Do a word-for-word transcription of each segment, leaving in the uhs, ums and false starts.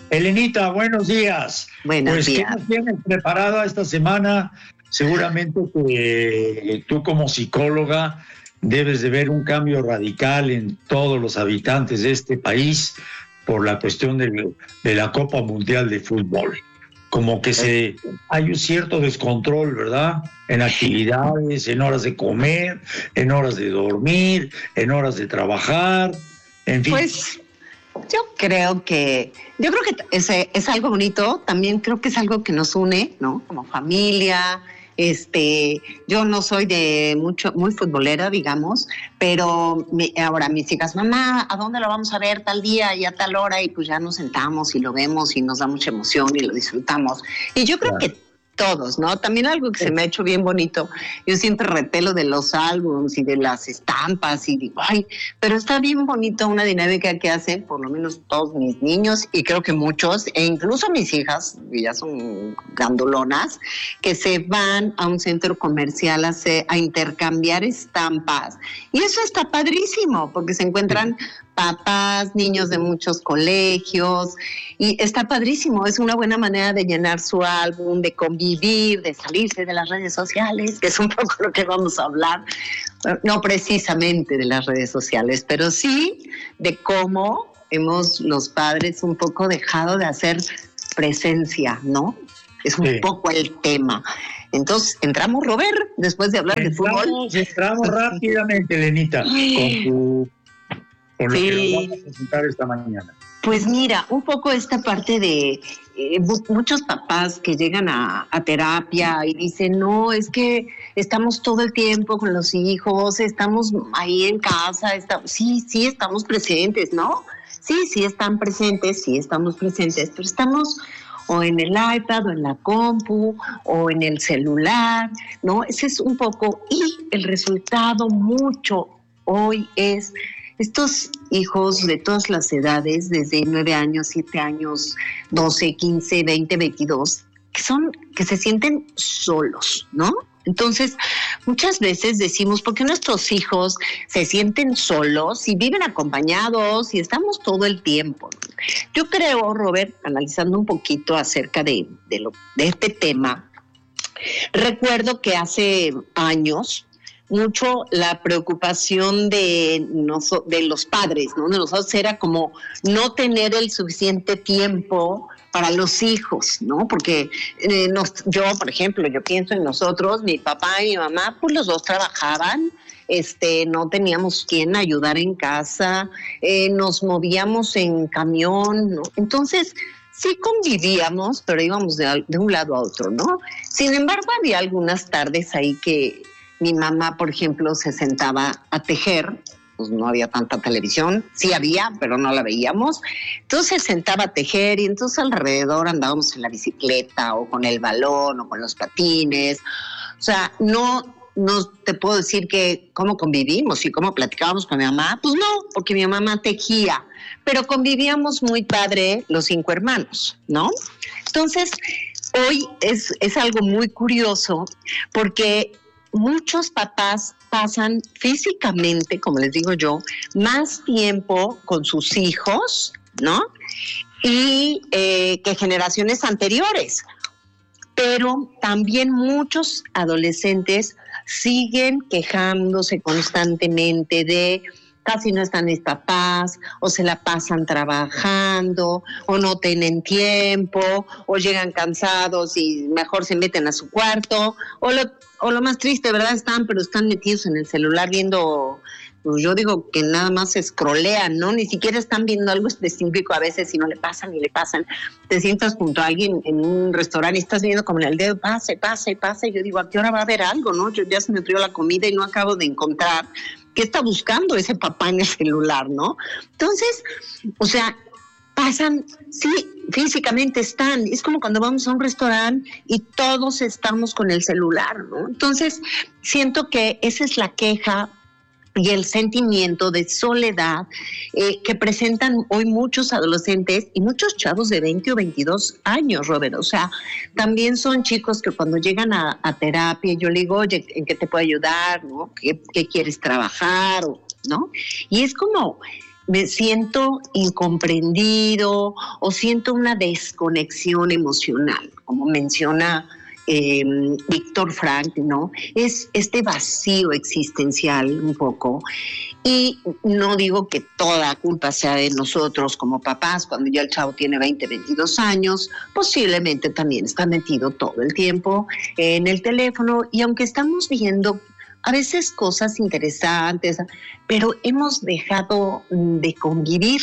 Elenita, buenos días. Buenos pues, días. ¿qué nos tienes preparada esta semana? Seguramente que tú como psicóloga debes de ver un cambio radical en todos los habitantes de este país por la cuestión de, de la Copa Mundial de Fútbol. Como que se hay un cierto descontrol, ¿verdad? En actividades, en horas de comer, en horas de dormir, en horas de trabajar, en fin. Pues yo creo que, yo creo que es, es algo bonito, también creo que es algo que nos une, ¿no? Como familia. Este, yo no soy de mucho, muy futbolera, digamos, pero mi, ahora mis hijas, mamá, ¿a dónde lo vamos a ver tal día y a tal hora? Y pues ya nos sentamos y lo vemos y nos da mucha emoción y lo disfrutamos. Y yo creo claro. que todos, ¿no? También algo que se me ha hecho bien bonito, yo siempre repelo de los álbums y de las estampas y digo, ay, pero está bien bonito una dinámica que hacen, por lo menos todos mis niños y creo que muchos, e incluso mis hijas, que ya son gandolonas, que se van a un centro comercial a, hacer, a intercambiar estampas. Y eso está padrísimo, porque se encuentran papás, niños de muchos colegios, y está padrísimo, es una buena manera de llenar su álbum, de convivir, de salirse de las redes sociales, que es un poco lo que vamos a hablar, no precisamente de las redes sociales, pero sí de cómo hemos los padres un poco dejado de hacer presencia, ¿no? Es un sí. poco el tema. Entonces, entramos, Robert, después de hablar entramos, de fútbol. Entramos rápidamente, Elenita, con tu... Por lo sí. que nos vamos a presentar esta mañana. Pues mira, un poco esta parte de eh, muchos papás que llegan a, a terapia y dicen, no, es que estamos todo el tiempo con los hijos, estamos ahí en casa, está, sí, sí estamos presentes, ¿no? Sí, sí están presentes, sí estamos presentes, pero estamos o en el iPad, o en la compu, o en el celular, ¿no? Ese es un poco, y el resultado mucho hoy es... Estos hijos de todas las edades, desde nueve años, siete años, doce, quince, veinte, veintidós, que son, que se sienten solos, ¿no? Entonces, muchas veces decimos, ¿por qué nuestros hijos se sienten solos y viven acompañados y estamos todo el tiempo? Yo creo, Robert, analizando un poquito acerca de, de, lo, de este tema, recuerdo que hace años, mucho la preocupación de, noso, de los padres, ¿no? De nosotros era como no tener el suficiente tiempo para los hijos, ¿no? Porque eh, nos, yo, por ejemplo, yo pienso en nosotros, mi papá y mi mamá, pues los dos trabajaban, este, no teníamos quien ayudar en casa, eh, nos movíamos en camión, ¿no? Entonces, sí convivíamos, pero íbamos de, de un lado a otro, ¿no? Sin embargo, había algunas tardes ahí que mi mamá, por ejemplo, se sentaba a tejer, pues no había tanta televisión, sí había, pero no la veíamos, entonces se sentaba a tejer y entonces alrededor andábamos en la bicicleta o con el balón o con los patines, o sea, no, no te puedo decir que cómo convivimos y cómo platicábamos con mi mamá, pues no, porque mi mamá tejía, pero convivíamos muy padre los cinco hermanos, ¿no? Entonces, hoy es, es algo muy curioso porque muchos papás pasan físicamente, como les digo yo, más tiempo con sus hijos, ¿no? Y eh, que generaciones anteriores. Pero también muchos adolescentes siguen quejándose constantemente de casi no están mis papás, o se la pasan trabajando, o no tienen tiempo, o llegan cansados y mejor se meten a su cuarto, o lo, o lo más triste, ¿verdad? Están, pero están metidos en el celular viendo, pues yo digo que nada más se scrollean, ¿no? Ni siquiera están viendo algo específico a veces, si no le pasan y le pasan. Te sientas junto a alguien en un restaurante y estás viendo como en el dedo, pase, pase, pase, y yo digo, ¿a qué hora va a haber algo, no? Yo ya se me enfrió la comida y no acabo de encontrar qué está buscando ese papá en el celular, ¿no? Entonces, o sea, pasan, sí, físicamente están, es como cuando vamos a un restaurante y todos estamos con el celular, ¿no? Entonces, siento que esa es la queja y el sentimiento de soledad eh, que presentan hoy muchos adolescentes y muchos chavos de veinte o veintidós años, Robert. O sea, también son chicos que cuando llegan a, a terapia, yo le digo, oye, ¿en qué te puedo ayudar? ¿No? ¿Qué, qué quieres trabajar? ¿No? Y es como me siento incomprendido o siento una desconexión emocional, como menciona eh, Víctor Frank, ¿no? Es este vacío existencial un poco. Y no digo que toda culpa sea de nosotros como papás, cuando ya el chavo tiene veinte, veintidós años, posiblemente también está metido todo el tiempo en el teléfono, y aunque estamos viendo a veces cosas interesantes, pero hemos dejado de convivir.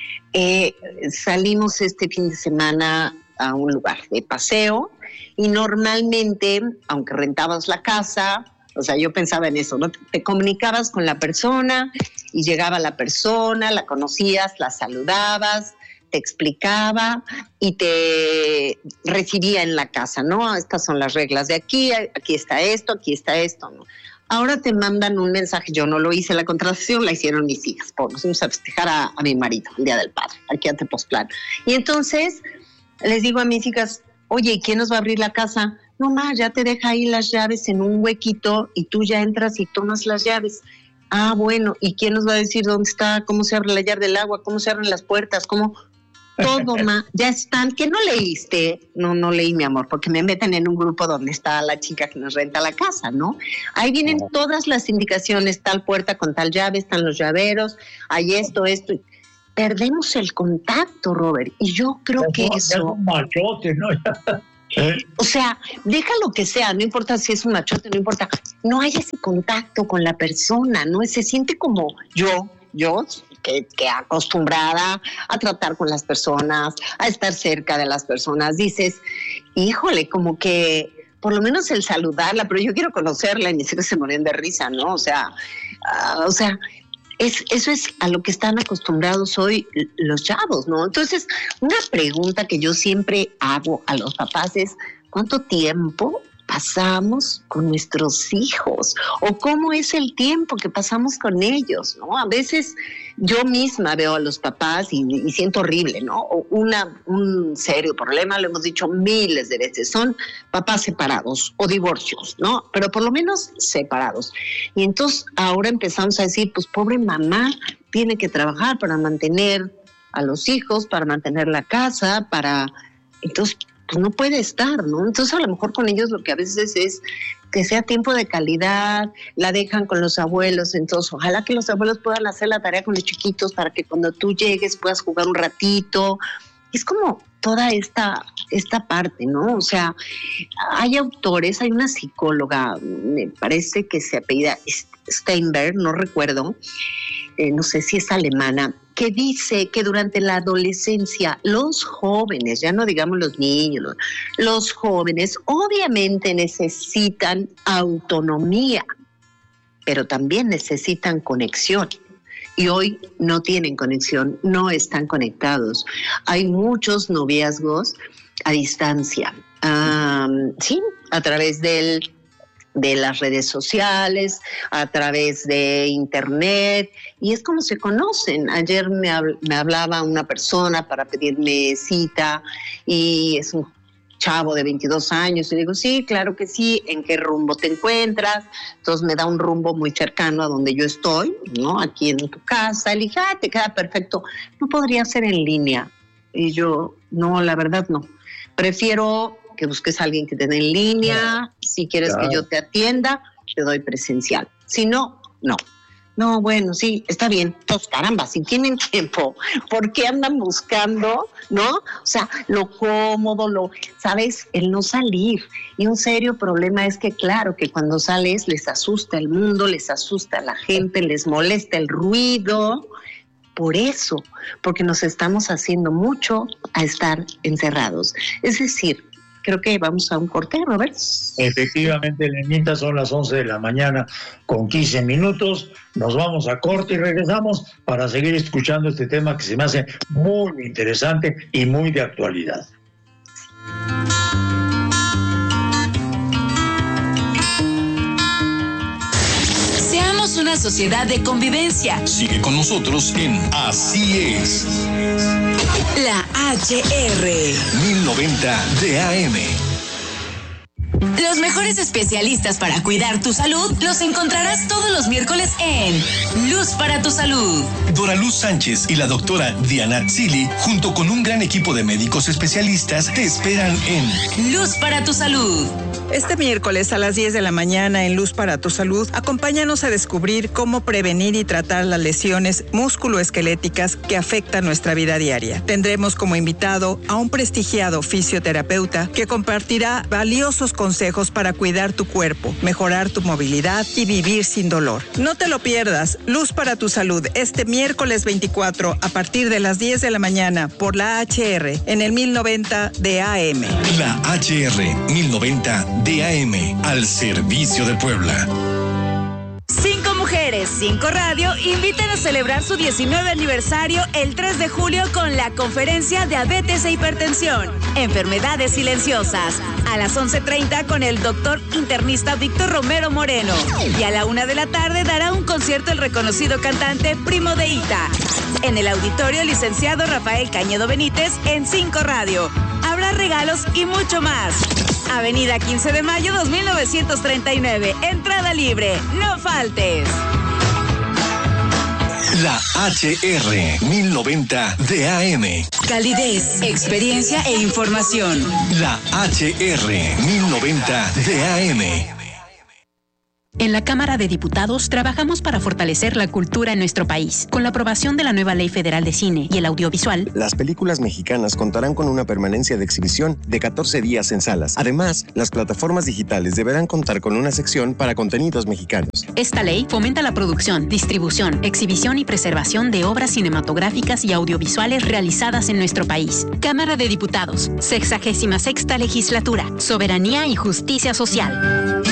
Eh, salimos este fin de semana a un lugar de paseo y normalmente, aunque rentabas la casa, o sea, yo pensaba en eso, ¿no? Te comunicabas con la persona y llegaba la persona, la conocías, la saludabas, te explicaba y te recibía en la casa, ¿no? Estas son las reglas de aquí, aquí está esto, aquí está esto, ¿no? Ahora te mandan un mensaje, yo no lo hice, la contratación la hicieron mis hijas, por nos fuimos a festejar a, a mi marido, el Día del Padre, aquí a Tepoztlán. Y entonces les digo a mis hijas, oye, ¿quién nos va a abrir la casa? No, ma, ya te deja ahí las llaves en un huequito y tú ya entras y tomas las llaves. Ah, bueno, ¿y quién nos va a decir dónde está, cómo se abre la llave del agua, cómo se abren las puertas, cómo... Todo, ma, ya están, que no leíste, no, no leí, mi amor, porque me meten en un grupo donde está la chica que nos renta la casa, ¿no? Ahí vienen todas las indicaciones, tal puerta con tal llave, están los llaveros, hay esto, esto. Perdemos el contacto, Robert, y yo creo ya que no, eso... Ya es un machote, ¿no? ¿Eh? O sea, deja lo que sea, no importa si es un machote, no importa, no hay ese contacto con la persona, ¿no? Se siente como yo, yo... Que, que acostumbrada a tratar con las personas, a estar cerca de las personas, dices, híjole, como que por lo menos el saludarla, pero yo quiero conocerla, y mis hijos se morían de risa, ¿no? O sea, uh, o sea, es, eso es a lo que están acostumbrados hoy los chavos, ¿no? Entonces, una pregunta que yo siempre hago a los papás es, ¿cuánto tiempo pasamos con nuestros hijos? ¿O cómo es el tiempo que pasamos con ellos, ¿no? A veces yo misma veo a los papás y, y siento horrible, ¿no? O una, un serio problema, lo hemos dicho miles de veces, son papás separados o divorcios, ¿no? Pero por lo menos separados. Y entonces ahora empezamos a decir, pues pobre mamá tiene que trabajar para mantener a los hijos, para mantener la casa, para... Entonces, pues no puede estar, ¿no? Entonces a lo mejor con ellos lo que a veces es que sea tiempo de calidad, la dejan con los abuelos, entonces ojalá que los abuelos puedan hacer la tarea con los chiquitos para que cuando tú llegues puedas jugar un ratito. Es como toda esta, esta parte, ¿no? O sea, hay autores, hay una psicóloga, me parece que se apellida Steinberg, no recuerdo, eh, no sé si es alemana, que dice que durante la adolescencia los jóvenes, ya no digamos los niños, los, los jóvenes obviamente necesitan autonomía, pero también necesitan conexión. Y hoy no tienen conexión, no están conectados. Hay muchos noviazgos a distancia, um, sí, a través del... de las redes sociales, a través de internet, y es como se conocen. Ayer me, habl- me hablaba una persona para pedirme cita, y es un chavo de veintidós años, y digo, sí, claro que sí, ¿en qué rumbo te encuentras? Entonces me da un rumbo muy cercano a donde yo estoy, ¿no? Aquí en tu casa. Le dije, ah, te queda perfecto, ¿no podría ser en línea? Y yo, no, la verdad no, prefiero que busques a alguien que te dé en línea, si quieres claro. que yo te atienda, te doy presencial. Si no, no. No, bueno, sí, está bien. Pues caramba, si tienen tiempo, ¿por qué andan buscando, no? O sea, lo cómodo, lo, ¿sabes? El no salir. Y un serio problema es que, claro, que cuando sales les asusta el mundo, les asusta la gente, les molesta el ruido. Por eso, porque nos estamos haciendo mucho a estar encerrados. Es decir, creo que vamos a un corte, Robert. Efectivamente, Lenita, son las once de la mañana con quince minutos. Nos vamos a corte y regresamos para seguir escuchando este tema que se me hace muy interesante y muy de actualidad. Seamos una sociedad de convivencia. Sigue con nosotros en Así Es. La H R mil noventa de A M. Los mejores especialistas para cuidar tu salud los encontrarás todos los miércoles en Luz para tu Salud. Dora Luz Sánchez y la doctora Diana Tzili, junto con un gran equipo de médicos especialistas, te esperan en Luz para tu Salud. Este miércoles a las diez de la mañana en Luz para tu Salud, acompáñanos a descubrir cómo prevenir y tratar las lesiones musculoesqueléticas que afectan nuestra vida diaria. Tendremos como invitado a un prestigiado fisioterapeuta que compartirá valiosos consejos para cuidar tu cuerpo, mejorar tu movilidad y vivir sin dolor. No te lo pierdas, Luz para tu Salud, este miércoles veinticuatro a partir de las diez de la mañana por la H R en el mil noventa de A M. La H R mil noventa de A M, al servicio de Puebla. Cinco Mujeres, Cinco Radio invitan a celebrar su diecinueve aniversario el tres de julio con la conferencia Diabetes e Hipertensión, Enfermedades Silenciosas, a las once treinta con el doctor internista Víctor Romero Moreno. Y a la una de la tarde dará un concierto el reconocido cantante Primo de Ita. En el auditorio licenciado Rafael Cañedo Benítez en Cinco Radio. Habrá regalos y mucho más. Avenida quince de mayo dos mil novecientos treinta y nueve. Entrada libre. No faltes. La H R mil noventa de A M. Calidez, experiencia e información. La H R mil noventa de A M. En la Cámara de Diputados trabajamos para fortalecer la cultura en nuestro país. Con la aprobación de la nueva Ley Federal de Cine y el Audiovisual, las películas mexicanas contarán con una permanencia de exhibición de catorce días en salas. Además, las plataformas digitales deberán contar con una sección para contenidos mexicanos. Esta ley fomenta la producción, distribución, exhibición y preservación de obras cinematográficas y audiovisuales realizadas en nuestro país. Cámara de Diputados, sexagésima sexta legislatura, soberanía y justicia social.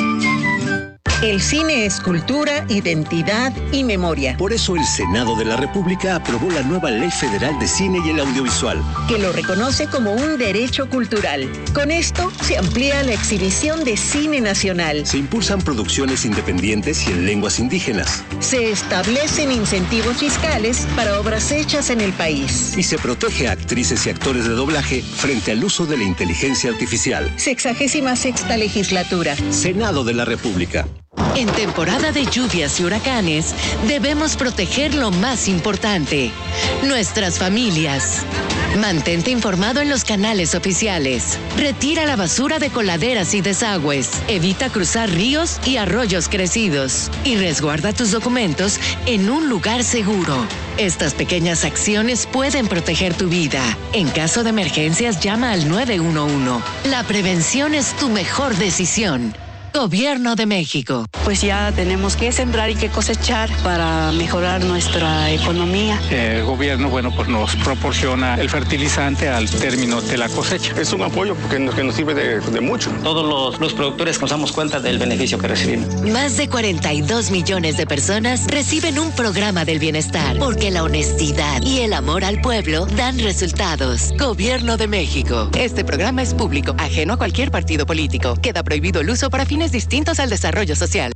El cine es cultura, identidad y memoria. Por eso el Senado de la República aprobó la nueva Ley Federal de Cine y el Audiovisual, que lo reconoce como un derecho cultural. Con esto se amplía la exhibición de cine nacional. Se impulsan producciones independientes y en lenguas indígenas. Se establecen incentivos fiscales para obras hechas en el país. Y se protege a actrices y actores de doblaje frente al uso de la inteligencia artificial. Sexagésima sexta legislatura. Senado de la República. En temporada de lluvias y huracanes, debemos proteger lo más importante, nuestras familias. Mantente informado en los canales oficiales. Retira la basura de coladeras y desagües. Evita cruzar ríos y arroyos crecidos. Y resguarda tus documentos en un lugar seguro. Estas pequeñas acciones pueden proteger tu vida. En caso de emergencias, llama al nueve uno uno. La prevención es tu mejor decisión. Gobierno de México. Pues ya tenemos que sembrar y que cosechar para mejorar nuestra economía. El gobierno, bueno, pues nos proporciona el fertilizante al término de la cosecha. Es un apoyo porque nos, que nos sirve de, de mucho. Todos los, los productores nos damos cuenta del beneficio que recibimos. Más de cuarenta y dos millones de personas reciben un programa del bienestar porque la honestidad y el amor al pueblo dan resultados. Gobierno de México. Este programa es público, ajeno a cualquier partido político. Queda prohibido el uso para fines distintos al desarrollo social.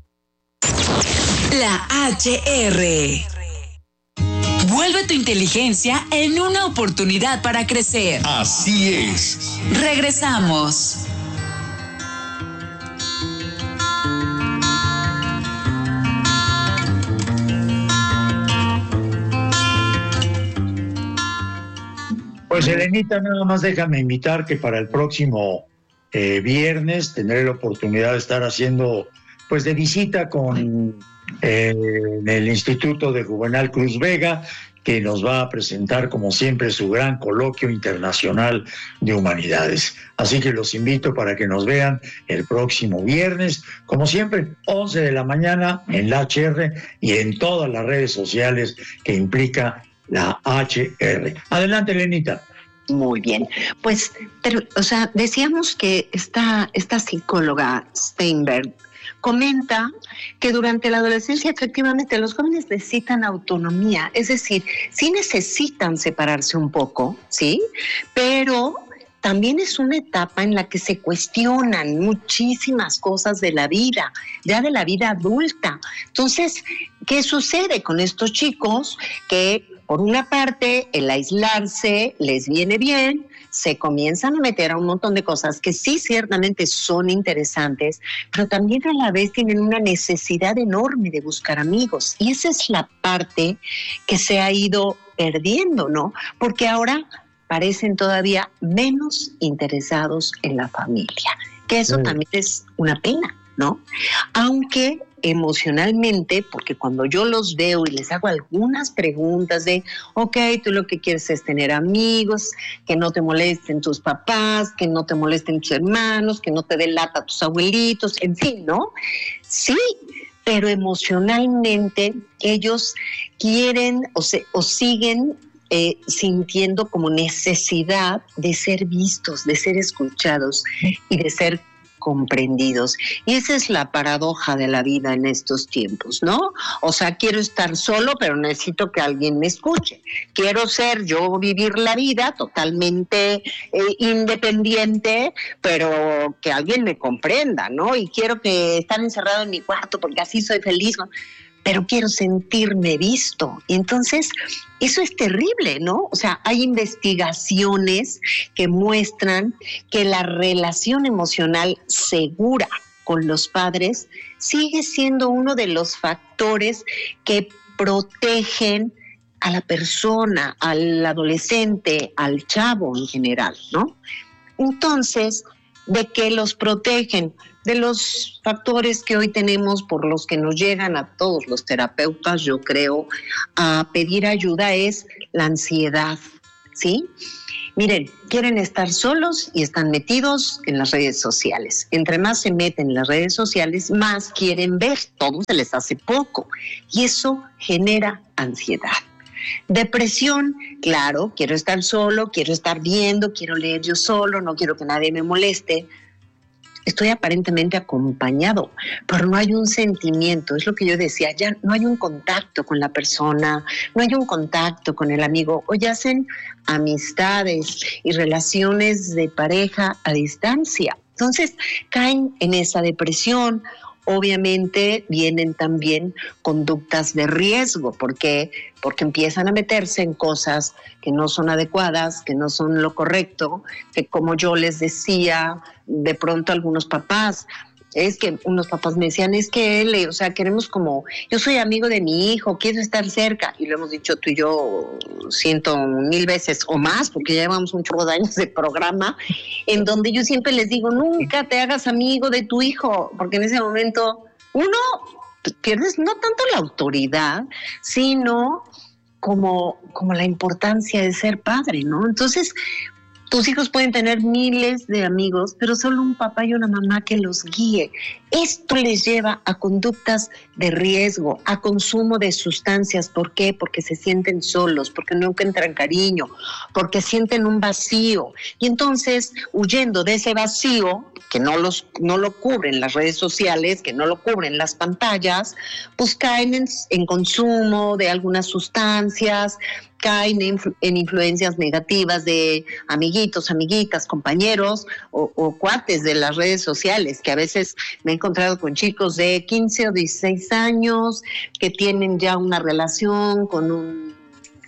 La H R. Vuelve tu inteligencia en una oportunidad para crecer. Así es. Regresamos. Pues Elenita, nada más déjame invitar que para el próximo Eh, viernes tendré la oportunidad de estar haciendo pues de visita con eh, el Instituto de Juvenal Cruz Vega, que nos va a presentar como siempre su gran coloquio internacional de humanidades. Así que los invito para que nos vean el próximo viernes, como siempre, once de la mañana en la H R y en todas las redes sociales que implica la H R. Adelante, Elenita. Muy bien, pues, pero, o sea, decíamos que esta, esta psicóloga Steinberg comenta que durante la adolescencia efectivamente los jóvenes necesitan autonomía, es decir, sí necesitan separarse un poco, ¿sí? Pero también es una etapa en la que se cuestionan muchísimas cosas de la vida, ya de la vida adulta. Entonces, ¿qué sucede con estos chicos que por una parte, el aislarse les viene bien, se comienzan a meter a un montón de cosas que sí ciertamente son interesantes, pero también a la vez tienen una necesidad enorme de buscar amigos. Y esa es la parte que se ha ido perdiendo, ¿no? Porque ahora parecen todavía menos interesados en la familia, que eso sí. También es una pena, ¿no? Aunque emocionalmente, porque cuando yo los veo y les hago algunas preguntas de, ok, tú lo que quieres es tener amigos, que no te molesten tus papás, que no te molesten tus hermanos, que no te dé lata tus abuelitos, en fin, ¿no? Sí, pero emocionalmente ellos quieren o, se, o siguen eh, sintiendo como necesidad de ser vistos, de ser escuchados y de ser comprendidos. Y esa es la paradoja de la vida en estos tiempos, ¿no? O sea, quiero estar solo, pero necesito que alguien me escuche. Quiero ser yo, vivir la vida totalmente eh, independiente, pero que alguien me comprenda, ¿no? Y quiero que estar encerrado en mi cuarto porque así soy feliz, ¿no? Pero quiero sentirme visto. Y entonces, eso es terrible, ¿no? O sea, hay investigaciones que muestran que la relación emocional segura con los padres sigue siendo uno de los factores que protegen a la persona, al adolescente, al chavo en general, ¿no? Entonces, ¿de qué los protegen? De los factores que hoy tenemos por los que nos llegan a todos los terapeutas, yo creo, a pedir ayuda es la ansiedad, ¿sí? Miren, quieren estar solos y están metidos en las redes sociales. Entre más se meten en las redes sociales, más quieren ver, todo se les hace poco y eso genera ansiedad. Depresión, claro, quiero estar solo, quiero estar viendo, quiero leer yo solo, no quiero que nadie me moleste. Estoy aparentemente acompañado, pero no hay un sentimiento, es lo que yo decía, ya no hay un contacto con la persona, no hay un contacto con el amigo, hoy hacen amistades y relaciones de pareja a distancia. Entonces caen en esa depresión. Obviamente vienen también conductas de riesgo, porque porque empiezan a meterse en cosas que no son adecuadas, que no son lo correcto, que como yo les decía, de pronto algunos papás, es que unos papás me decían, es que él, o sea, queremos como, yo soy amigo de mi hijo, quiero estar cerca, y lo hemos dicho tú y yo ciento mil veces o más, porque ya llevamos un chorro de años de programa, en donde yo siempre les digo, nunca te hagas amigo de tu hijo, porque en ese momento uno pierdes no tanto la autoridad, sino como, como la importancia de ser padre, ¿no? Entonces, tus hijos pueden tener miles de amigos, pero solo un papá y una mamá que los guíe. Esto les lleva a conductas de riesgo, a consumo de sustancias. ¿Por qué? Porque se sienten solos, porque no encuentran cariño, porque sienten un vacío. Y entonces, huyendo de ese vacío, que no, los, no lo cubren las redes sociales, que no lo cubren las pantallas, pues caen en, en consumo de algunas sustancias, caen en, en influencias negativas de amiguitos, amiguitas, compañeros o, o cuates de las redes sociales, que a veces me he encontrado con chicos de quince o dieciséis años que tienen ya una relación con un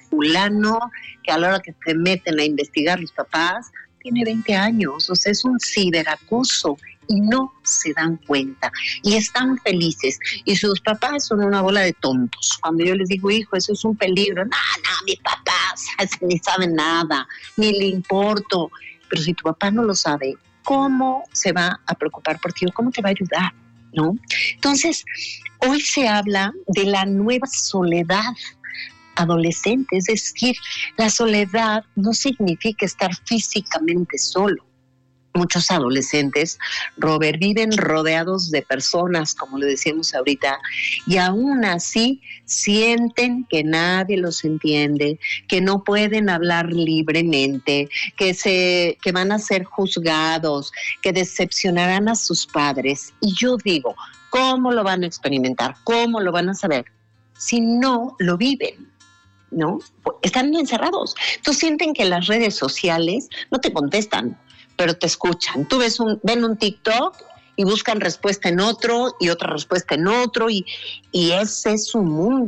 fulano que a la hora que se meten a investigar los papás, tiene veinte años, o sea, es un ciberacoso y no se dan cuenta y están felices y sus papás son una bola de tontos. Cuando yo les digo, hijo, eso es un peligro, no, no, mi papá ni sabe nada, ni le importo, pero si tu papá no lo sabe, ¿cómo se va a preocupar por ti o cómo te va a ayudar? ¿No? Entonces, hoy se habla de la nueva soledad adolescente, es decir, la soledad no significa estar físicamente solo. Muchos adolescentes, Robert, viven rodeados de personas, como le decíamos ahorita, y aún así sienten que nadie los entiende, que no pueden hablar libremente, que, se, que van a ser juzgados, que decepcionarán a sus padres. Y yo digo, ¿cómo lo van a experimentar? ¿Cómo lo van a saber? Si no lo viven, ¿no? Están encerrados. Entonces sienten que las redes sociales no te contestan, pero te escuchan. Tú ves un, ven un TikTok y buscan respuesta en otro y otra respuesta en otro y, y ese es su mundo.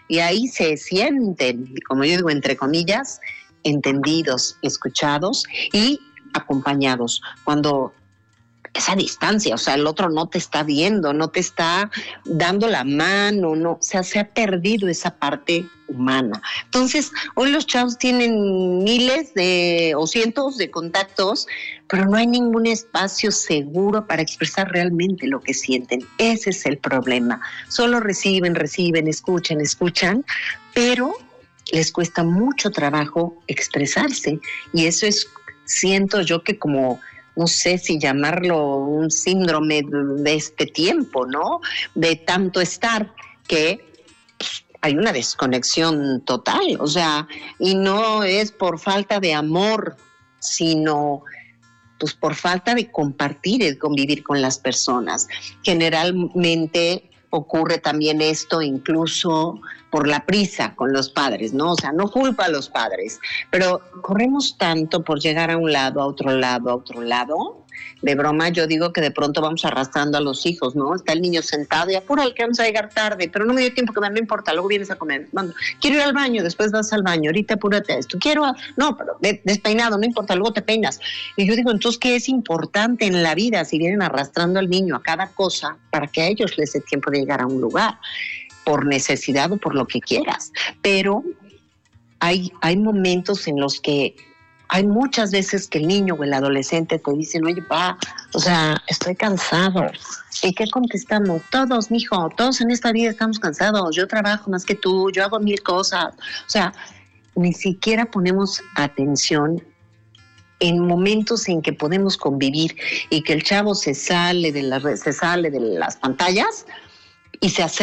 y ahí se sienten, como yo digo, entre comillas, entendidos, escuchados y acompañados. Cuando esa distancia, o sea, el otro no te está viendo, no te está dando la mano, no, o sea, se ha perdido esa parte humana. Entonces, hoy los chavos tienen miles de o cientos de contactos, pero no hay ningún espacio seguro para expresar realmente lo que sienten. Ese es el problema. Solo reciben, reciben, escuchan, escuchan, pero les cuesta mucho trabajo expresarse, y eso es, siento yo que como, no sé si llamarlo un síndrome de este tiempo, ¿no? De tanto estar que pues, hay una desconexión total, o sea, y no es por falta de amor, sino pues por falta de compartir, de convivir con las personas. Generalmente ocurre también esto incluso por la prisa con los padres, ¿no? O sea, no culpa a los padres, pero corremos tanto por llegar a un lado, a otro lado, a otro lado. De broma, yo digo que de pronto vamos arrastrando a los hijos, ¿no? Está el niño sentado y apúrale que vamos a llegar tarde, pero no me dio tiempo que me, no importa, luego vienes a comer. Bueno, quiero ir al baño, después vas al baño, ahorita apúrate a esto. Quiero, a... no, pero despeinado, no importa, luego te peinas. Y yo digo, entonces, ¿qué es importante en la vida si vienen arrastrando al niño a cada cosa para que a ellos les dé tiempo de llegar a un lugar? Por necesidad o por lo que quieras. Pero hay, hay momentos en los que hay muchas veces que el niño o el adolescente te dicen, oye, pa, o sea, estoy cansado. ¿Y qué contestamos? Todos, mijo, todos en esta vida estamos cansados. Yo trabajo más que tú, yo hago mil cosas. O sea, ni siquiera ponemos atención en momentos en que podemos convivir y que el chavo se sale de las, se sale de las pantallas y se hace